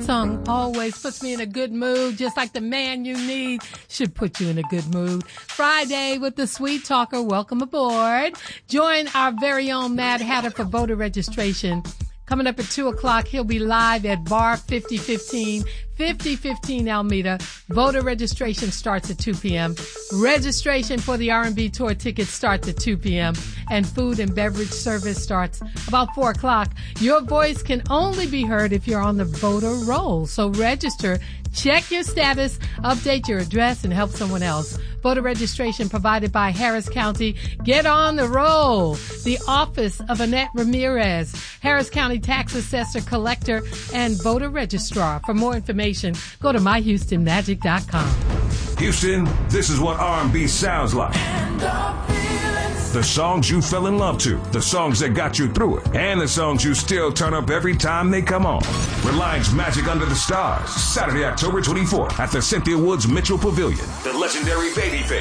song always puts me in a good mood, just like the man you need should put you in a good mood. Friday with the Sweet Talker. Welcome aboard. Join our very own Mad Hatter for voter registration. Coming up at 2 o'clock, he'll be live at Bar 5015 Alameda. Voter registration starts at 2 p.m. Registration for the R&B tour tickets starts at 2 p.m. And food and beverage service starts about 4 o'clock. Your voice can only be heard if you're on the voter roll. So register, check your status, update your address, and help someone else. Voter registration provided by Harris County. Get on the roll. The Office of Annette Ramirez, Harris County Tax Assessor, Collector, and Voter Registrar. For more information, go to myhoustonmagic.com. Houston, this is what R&B sounds like. The songs you fell in love to, the songs that got you through it, and the songs you still turn up every time they come on. Reliance Magic Under the Stars, Saturday, October 24th at the Cynthia Woods Mitchell Pavilion. The legendary Babyface